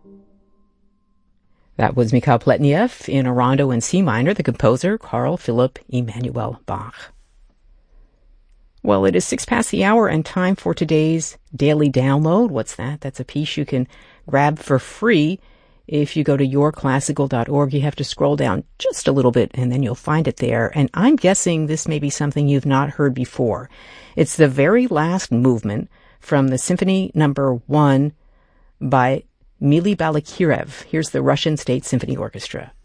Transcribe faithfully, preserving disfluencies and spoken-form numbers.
That was Mikhail Pletnev in a rondo in C minor, the composer Carl Philipp Emanuel Bach. Well, it is six past the hour and time for today's daily download. What's that? That's a piece you can grab for free. If you go to your classical dot org, you have to scroll down just a little bit and then you'll find it there. And I'm guessing this may be something you've not heard before. It's the very last movement from the Symphony Number One by Mily Balakirev. Here's the Russian State Symphony Orchestra.